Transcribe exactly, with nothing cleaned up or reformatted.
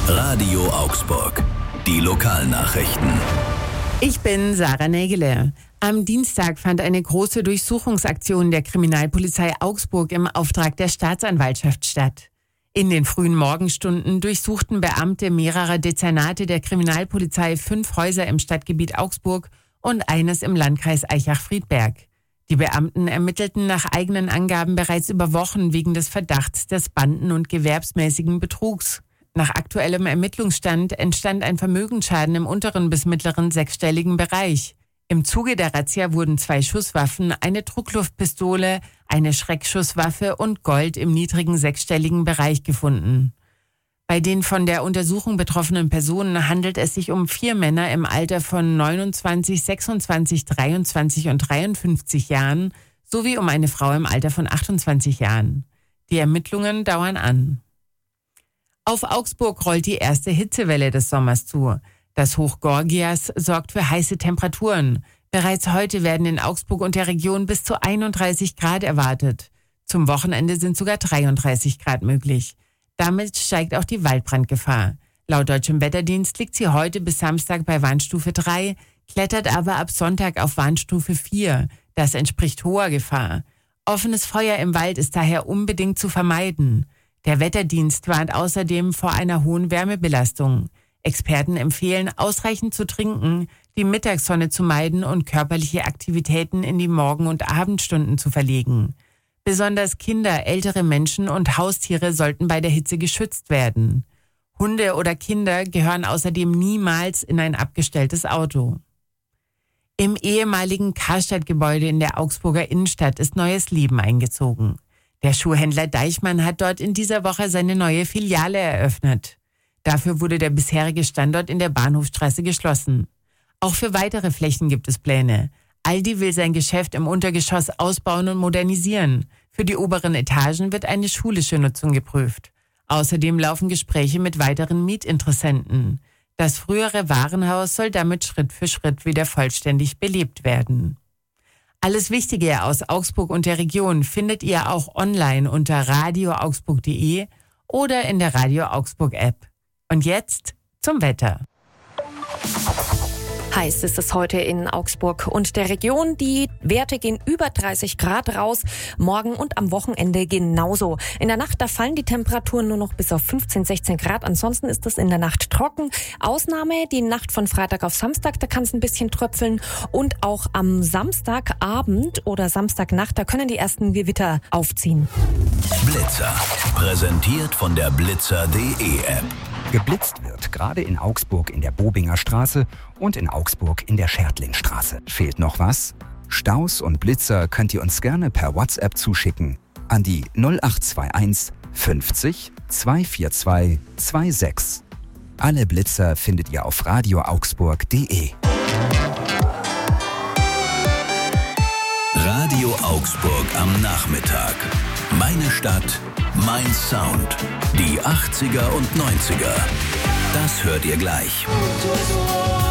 Radio Augsburg. Die Lokalnachrichten. Ich bin Sarah Nägele. Am Dienstag fand eine große Durchsuchungsaktion der Kriminalpolizei Augsburg im Auftrag der Staatsanwaltschaft statt. In den frühen Morgenstunden durchsuchten Beamte mehrerer Dezernate der Kriminalpolizei fünf Häuser im Stadtgebiet Augsburg und eines im Landkreis Aichach-Friedberg. Die Beamten ermittelten nach eigenen Angaben bereits über Wochen wegen des Verdachts des banden- und gewerbsmäßigen Betrugs. Nach aktuellem Ermittlungsstand entstand ein Vermögensschaden im unteren bis mittleren sechsstelligen Bereich. Im Zuge der Razzia wurden zwei Schusswaffen, eine Druckluftpistole, eine Schreckschusswaffe und Gold im niedrigen sechsstelligen Bereich gefunden. Bei den von der Untersuchung betroffenen Personen handelt es sich um vier Männer im Alter von neunundzwanzig, sechsundzwanzig, dreiundzwanzig und dreiundfünfzig Jahren sowie um eine Frau im Alter von achtundzwanzig Jahren. Die Ermittlungen dauern an. Auf Augsburg rollt die erste Hitzewelle des Sommers zu. Das Hoch Gorgias sorgt für heiße Temperaturen. Bereits heute werden in Augsburg und der Region bis zu einunddreißig Grad erwartet. Zum Wochenende sind sogar dreiunddreißig Grad möglich. Damit steigt auch die Waldbrandgefahr. Laut Deutschem Wetterdienst liegt sie heute bis Samstag bei Warnstufe drei, klettert aber ab Sonntag auf Warnstufe vier. Das entspricht hoher Gefahr. Offenes Feuer im Wald ist daher unbedingt zu vermeiden. Der Wetterdienst warnt außerdem vor einer hohen Wärmebelastung. Experten empfehlen, ausreichend zu trinken, die Mittagssonne zu meiden und körperliche Aktivitäten in die Morgen- und Abendstunden zu verlegen. Besonders Kinder, ältere Menschen und Haustiere sollten bei der Hitze geschützt werden. Hunde oder Kinder gehören außerdem niemals in ein abgestelltes Auto. Im ehemaligen Karstadt-Gebäude in der Augsburger Innenstadt ist neues Leben eingezogen. Der Schuhhändler Deichmann hat dort in dieser Woche seine neue Filiale eröffnet. Dafür wurde der bisherige Standort in der Bahnhofstraße geschlossen. Auch für weitere Flächen gibt es Pläne. Aldi will sein Geschäft im Untergeschoss ausbauen und modernisieren. Für die oberen Etagen wird eine schulische Nutzung geprüft. Außerdem laufen Gespräche mit weiteren Mietinteressenten. Das frühere Warenhaus soll damit Schritt für Schritt wieder vollständig belebt werden. Alles Wichtige aus Augsburg und der Region findet ihr auch online unter radio augsburg punkt de oder in der Radio Augsburg App. Und jetzt zum Wetter. Heiß ist es heute in Augsburg und der Region. Die Werte gehen über dreißig Grad raus. Morgen und am Wochenende genauso. In der Nacht, da fallen die Temperaturen nur noch bis auf fünfzehn, sechzehn Grad. Ansonsten ist es in der Nacht trocken. Ausnahme die Nacht von Freitag auf Samstag, da kann es ein bisschen tröpfeln. Und auch am Samstagabend oder Samstagnacht, da können die ersten Gewitter aufziehen. Blitzer. Präsentiert von der blitzer punkt de App. Geblitzt wird gerade in Augsburg in der Bobinger Straße und in Augsburg in der Schertlingstraße. Fehlt noch was? Staus und Blitzer könnt ihr uns gerne per WhatsApp zuschicken an die null acht zwei eins fünfzig zweihundertvierundzwanzig sechsundzwanzig. Alle Blitzer findet ihr auf radio augsburg punkt de. Radio Augsburg am Nachmittag. Meine Stadt, mein Sound. Die achtziger und neunziger. Das hört ihr gleich.